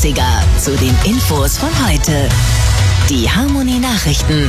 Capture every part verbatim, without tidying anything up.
achtziger zu den Infos von heute. Die Harmonie-Nachrichten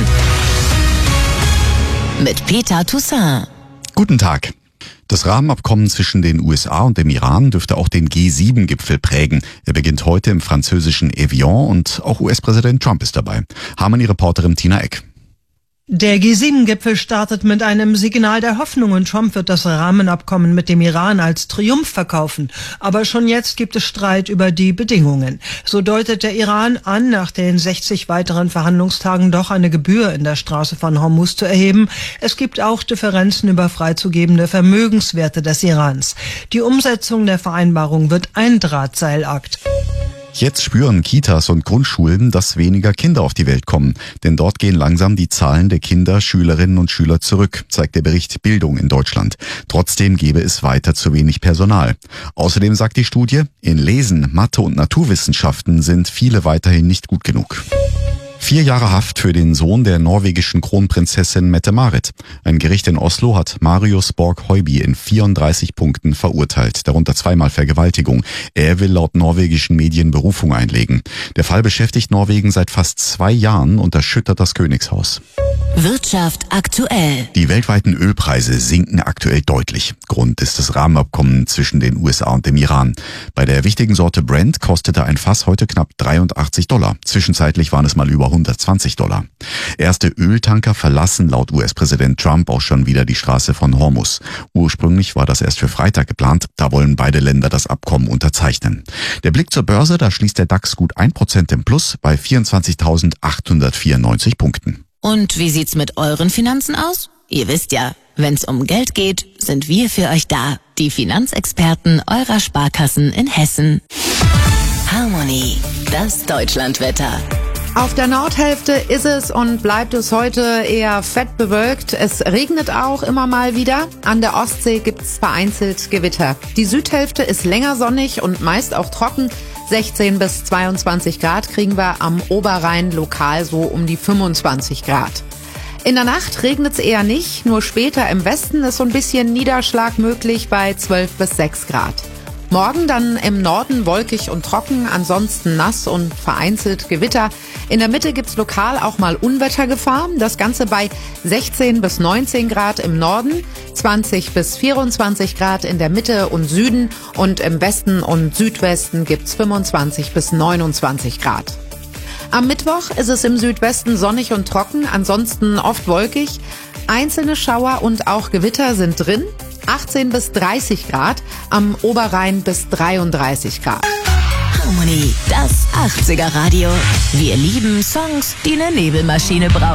mit Peter Toussaint. Guten Tag. Das Rahmenabkommen zwischen den U S A und dem Iran dürfte auch den G sieben Gipfel prägen. Er beginnt heute im französischen Evian und auch U S-Präsident Trump ist dabei. Harmonie-Reporterin Tina Eck. Der G sieben Gipfel startet mit einem Signal der Hoffnung und Trump wird das Rahmenabkommen mit dem Iran als Triumph verkaufen. Aber schon jetzt gibt es Streit über die Bedingungen. So deutet der Iran an, nach den sechzig weiteren Verhandlungstagen doch eine Gebühr in der Straße von Hormuz zu erheben. Es gibt auch Differenzen über freizugebende Vermögenswerte des Irans. Die Umsetzung der Vereinbarung wird ein Drahtseilakt. Jetzt spüren Kitas und Grundschulen, dass weniger Kinder auf die Welt kommen. Denn dort gehen langsam die Zahlen der Kinder, Schülerinnen und Schüler zurück, zeigt der Bericht Bildung in Deutschland. Trotzdem gäbe es weiter zu wenig Personal. Außerdem sagt die Studie, in Lesen, Mathe und Naturwissenschaften sind viele weiterhin nicht gut genug. Vier Jahre Haft für den Sohn der norwegischen Kronprinzessin Mette-Marit. Ein Gericht in Oslo hat Marius Borg-Høiby in vierunddreißig Punkten verurteilt, darunter zweimal Vergewaltigung. Er will laut norwegischen Medien Berufung einlegen. Der Fall beschäftigt Norwegen seit fast zwei Jahren und erschüttert das Königshaus. Wirtschaft aktuell. Die weltweiten Ölpreise sinken aktuell deutlich. Grund ist das Rahmenabkommen zwischen den U S A und dem Iran. Bei der wichtigen Sorte Brent kostete ein Fass heute knapp dreiundachtzig Dollar. Zwischenzeitlich waren es mal über hundertzwanzig Dollar. Erste Öltanker verlassen laut U S-Präsident Trump auch schon wieder die Straße von Hormuz. Ursprünglich war das erst für Freitag geplant. Da wollen beide Länder das Abkommen unterzeichnen. Der Blick zur Börse, da schließt der DAX gut ein Prozent im Plus bei vierundzwanzigtausendachthundertvierundneunzig Punkten. Und wie sieht's mit euren Finanzen aus? Ihr wisst ja, wenn's um Geld geht, sind wir für euch da. Die Finanzexperten eurer Sparkassen in Hessen. Harmonie, das Deutschlandwetter. Auf der Nordhälfte ist es und bleibt es heute eher fett bewölkt. Es regnet auch immer mal wieder. An der Ostsee gibt's vereinzelt Gewitter. Die Südhälfte ist länger sonnig und meist auch trocken. sechzehn bis zweiundzwanzig Grad kriegen wir am Oberrhein lokal so um die fünfundzwanzig Grad. In der Nacht regnet's eher nicht, nur später im Westen ist so ein bisschen Niederschlag möglich bei zwölf bis sechs Grad. Morgen dann im Norden wolkig und trocken, ansonsten nass und vereinzelt Gewitter. In der Mitte gibt's lokal auch mal Unwettergefahr. Das Ganze bei sechzehn bis neunzehn Grad im Norden, zwanzig bis vierundzwanzig Grad in der Mitte und Süden und im Westen und Südwesten gibt's fünfundzwanzig bis neunundzwanzig Grad. Am Mittwoch ist es im Südwesten sonnig und trocken, ansonsten oft wolkig. Einzelne Schauer und auch Gewitter sind drin. achtzehn bis dreißig Grad, am Oberrhein bis dreiunddreißig Grad. Harmonie, das achtziger Radio. Wir lieben Songs, die eine Nebelmaschine brauchen.